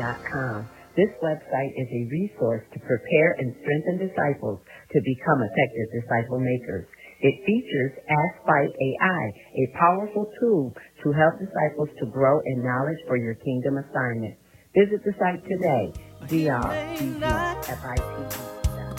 dr.fighterfire.com. This website is a resource to prepare and strengthen disciples to become effective disciple makers. It features Ask Fight AI, a powerful tool to help disciples to grow in knowledge for your kingdom assignment. Visit the site today, drgfight.com.